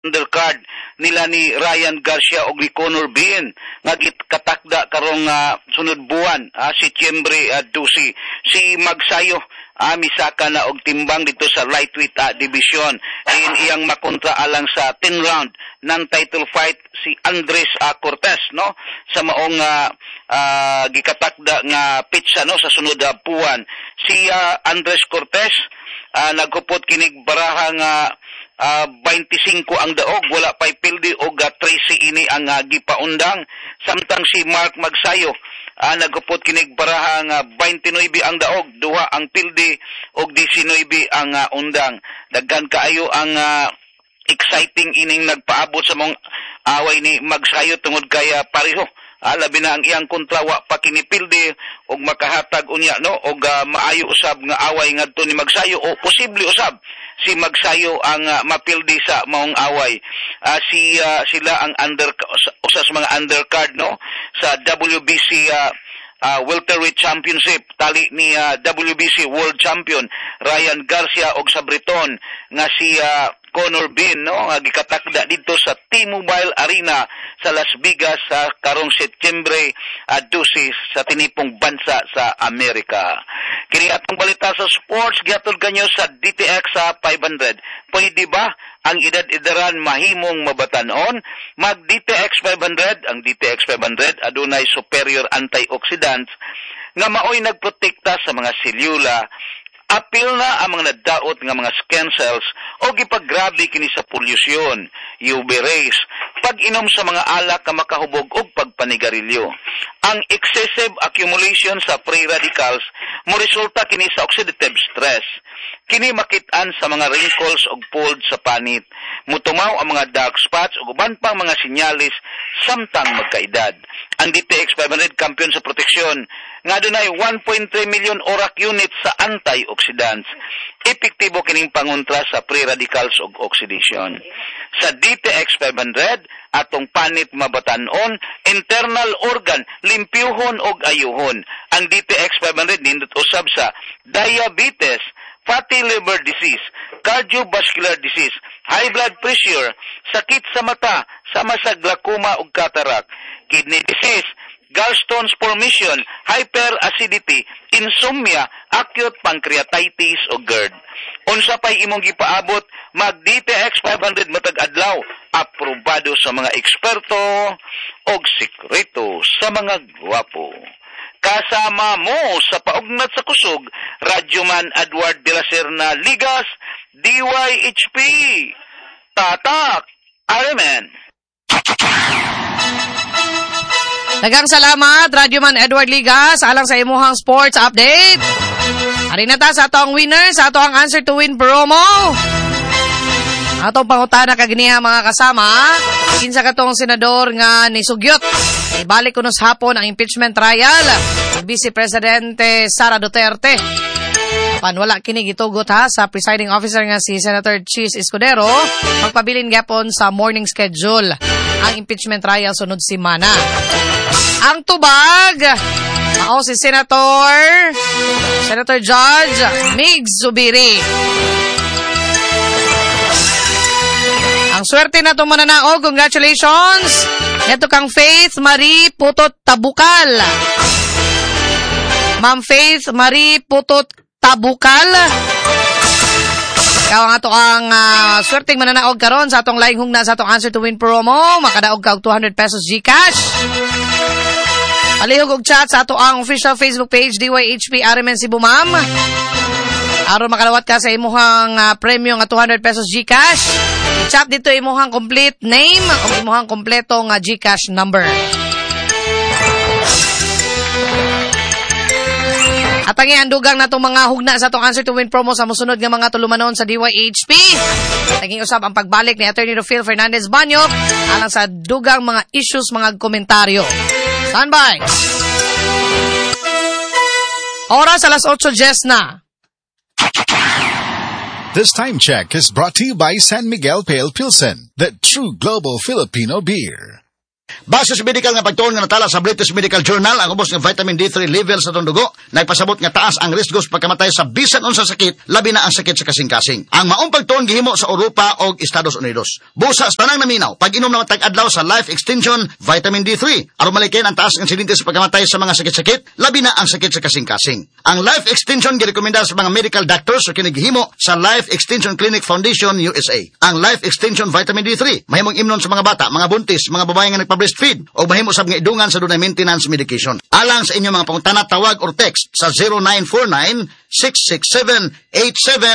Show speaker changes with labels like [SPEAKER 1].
[SPEAKER 1] undercard nila ni Ryan Garcia o ni Conor Bean nga katakda karong sunod buwan Setyembre 12 si Magsayo misaka na og timbang dito sa lightweight division in iyang makontra alang sa 10 round ng title fight si Andres Cortez no sa maong gikatakda nga pitsa no sa sunod buwan si Andres Cortez nagkupot kinig barahang 25 ang daog, wala pa'y pildi o 13 ini ang gipaundang. Samtang si Mark Magsayo, nagupot kinig barahang 29 ang daog, duha ang pildi o 19 ang undang. Daghan kaayo ang exciting ining nagpaabot sa mong away ni Magsayo tungod kaya pareho. Labi na ang iyang kontra wa pa kinipildi og makahatag unya no og maayo usab nga away ngadto ni Magsayo o posible usab si Magsayo ang mapildi sa maong away. Sila ang usas mga undercard no sa WBC welterweight championship tali ni WBC world champion Ryan Garcia og sa Briton nga si Conor Bean no gikatakda dito sa T-Mobile Arena sa Las Vegas sa karong Setyembre 12 sa tinipong bansa sa Amerika. Kini atong balita sa sports gihatod kanyo sa DTX 500. Pwede ba ang edad-edaran mahimong mabatanon? Mag DTX 500, ang DTX 500 adunay superior antioxidants nga maoy nagprotekta sa mga selula. Apil na ang mga nadaot nga mga skin cells o gipaggrabe kini sa pollution, UV rays, pag-inom sa mga alak nga makahubog og pagpanigarilyo. Ang excessive accumulation sa free radicals mo resulta kini sa oxidative stress. Kini makit-an sa mga wrinkles ug fold sa panit. Mutumaw ang mga dark spots ug uban pang mga sinyalis samtang magkaedad. Ang DTX 500 kampiyon sa proteksyon nga dunay 1.3 million ORAC units sa antioxidants. Epektibo kining pangontra sa free radicals ug oxidation. Sa DTX 500 atong panit mabatanon, internal organ limpyuhon og ayuhon. Ang DTX 500 nindot usab sa diabetes, fatty liver disease, cardiovascular disease, high blood pressure, sakit sa mata, sama sa glaucoma ug cataract, kidney disease, gallstones formation, hyperacidity, insomnia, acute pancreatitis o GERD. Unsa pay imong gipaabot, mag DTX 500 matag adlaw, aprobado sa mga eksperto og sikreto sa mga gwapo. Kasama mo sa paugnat sa kusog, Radyoman Edward de la Serna Ligas, DYHP. Tatak, Amen.
[SPEAKER 2] Daghang salamat, Radyoman Edward Ligas, alang sa imuhang sports update. Ari na ta sa ato ang winner, sa ato ang answer to win promo. Atong pangutana kaginiha mga kasama, kinsa katong senador nga nisugyot. Ibalik kunos hapon ang impeachment trial sa Vice Presidente Sara Duterte. Apan wala kini gitugot ha sa presiding officer nga si Senator Chis Escudero, magpabilin gyapon sa morning schedule ang impeachment trial sunod semana. Ang tubag, mao si Senator Judge Mig Zubiri. Ang swerte na itong mananaog, congratulations! Ito kang Faith Marie Putot Tabukal. Ma'am Faith Marie Putot Tabukal. Ikaw ang ato ang swerteng mananaog karon sa atong laing hugna sa atong answer to win promo. Makadaog ka og 200 pesos GCash. Palihog og chat sa ato ang official Facebook page DYHP Arimen Cebu Ma'am. Aron makalawat ka sa imuhang premyo nga 200 pesos GCash. I-chat dito imuhang complete name o imuhang kompleto nga GCash number. At ang iandugang na itong mga hugna sa itong answer to win promo sa musunod nga mga tulumanon sa DYHP. Taging usab ang pagbalik ni Attorney Rufil Fernandez Banyok alang sa dugang mga issues, mga komentaryo. Standby! Oras alas 8:10 na.
[SPEAKER 3] This time check is brought to you by San Miguel Pale Pilsen, the true global Filipino beer. Base sa medical nga pagtuon nga natala sa British Medical Journal, ang ubos nga vitamin D3 level sa tong dugo nagpasabot nga taas ang risgo sa pagkamatay sa bisan unsa sakit, labi na ang sakit sa kasing-kasing. Ang maong pagtuon gihimo sa Europa o Estados Unidos. Busa sa tanang naminaw, pag-inom naman tag-adlaw sa Life Extension Vitamin D3 aron malikin ang taas ng insidente sa pagkamatay sa mga sakit-sakit, labi na ang sakit sa kasing-kasing. Ang Life Extension girekomenda sa mga medical doctors o kinigihimo sa Life Extension Clinic Foundation USA. Ang Life Extension Vitamin D3 mahimong imnon sa mga bata, mga buntis, mga babae nga nagpa-breastfeed o mahimo sab nga idungan sa dunay maintenance medication. Alang sa inyong mga pangutana, tawag or text sa 0949 667 87